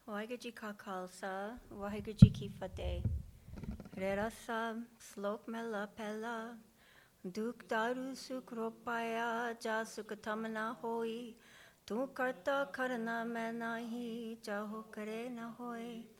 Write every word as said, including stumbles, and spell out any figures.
Waheguru Ji Ka Khalsa, Waheguru Ji Ki Fateh. Re Rasa, Slok Mela Pela, Duk Daru Sukropaya, Ja Sukatamana Hoi, Tu Karta Karana Menahi, Jaho Kare Na Hoi.